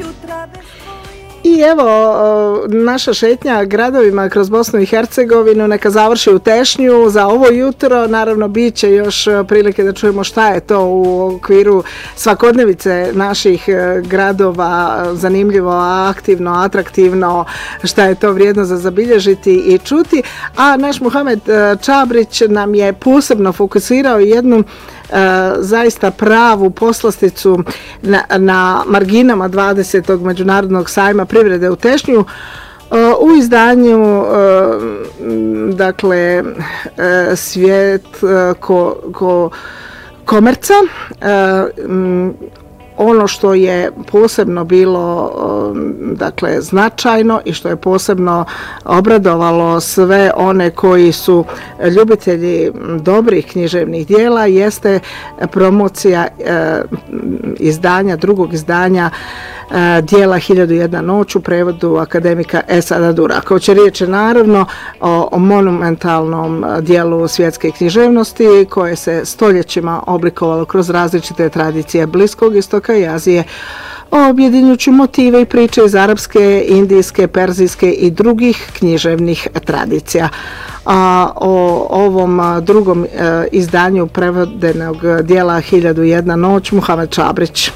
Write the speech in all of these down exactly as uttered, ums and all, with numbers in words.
I evo, naša šetnja gradovima kroz Bosnu i Hercegovinu neka završi u Tešnju za ovo jutro. Naravno, bit će još prilike da čujemo šta je to u okviru svakodnevice naših gradova, zanimljivo, aktivno, atraktivno, šta je to vrijedno za zabilježiti i čuti. A naš Muhamed Čabrić nam je posebno fokusirao jednu E, zaista pravu poslasticu na, na marginama dvadesetog međunarodnog sajma privrede u Tešnju e, u izdanju e, dakle e, svijet e, ko, ko komerca. E, m, ono što je posebno bilo dakle značajno i što je posebno obradovalo sve one koji su ljubitelji dobrih književnih dijela jeste promocija e, izdanja, drugog izdanja e, dijela Hiljadu i jedna noć u prevodu akademika Esada Durakovića. Riječ je naravno o, o monumentalnom dijelu svjetske književnosti koje se stoljećima oblikovalo kroz različite tradicije Bliskog istoka i Azije, objedinjujući motive i priče iz arapske, indijske, perzijske i drugih književnih tradicija. A o ovom drugom e, izdanju prevodenog dijela Hiljadu i jedna noć Muhamed Čabrić.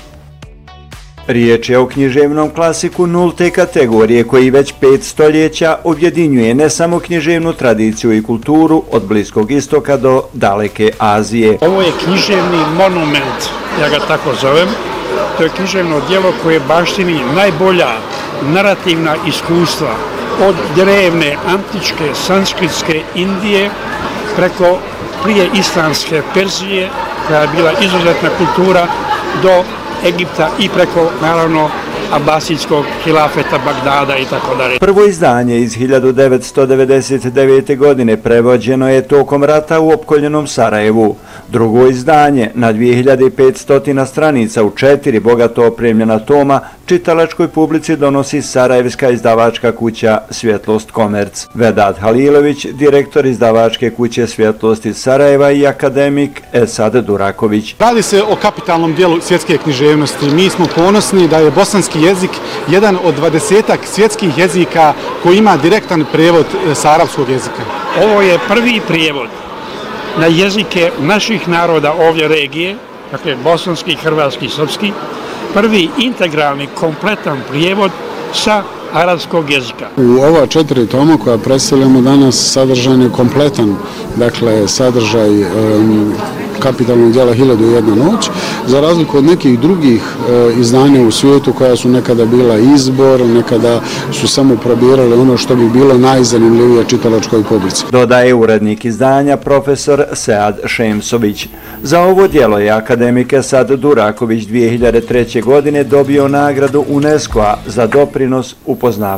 Riječ je o književnom klasiku nulte kategorije koji već pet stoljeća objedinjuje ne samo književnu tradiciju i kulturu od Bliskog istoka do daleke Azije. Ovo je književni monument, ja ga tako zovem. To je književno djelo koje baštini najbolja narativna iskustva od drevne, antičke, sanskritske Indije preko prije islamske Perzije, koja je bila izuzetna kultura, do Egipta i preko, naravno, Abasijskog hilafeta, Bagdada i tako dalje. Prvo izdanje iz hiljadu devetsto devedeset devete. godine prevođeno je tokom rata u opkoljenom Sarajevu. Drugo izdanje na dvije hiljade petsto stranica u četiri bogato opremljena toma čitalačkoj publici donosi sarajevska izdavačka kuća Svjetlost Komerc. Vedat Halilović, direktor izdavačke kuće Svjetlost iz Sarajeva i akademik Esad Duraković. Radi se o kapitalnom dijelu svjetske književnosti. Mi smo ponosni da je bosanski jezik jedan od dvadesetak svjetskih jezika koji ima direktan prevod sa arapskog jezika. Ovo je prvi prijevod na jezike naših naroda ovdje regije, dakle bosanski, hrvatski, srpski, prvi integralni, kompletan prijevod sa arapskog jezika. U ova četiri toma koja predstavljamo danas sadržan je kompletan, dakle sadržaj um, kapitalnog djela Hiljadu i jedna noć, za razliku od nekih drugih e, izdanja u svijetu koja su nekada bila izbor, nekada su samo probirali ono što bi bilo najzanimljivije čitalačkoj publici. Dodaje urednik izdanja profesor Sead Šemsović. Za ovo djelo je akademik Esad Duraković dvije hiljade treće. godine dobio nagradu UNESCO-a za doprinos upoznavanju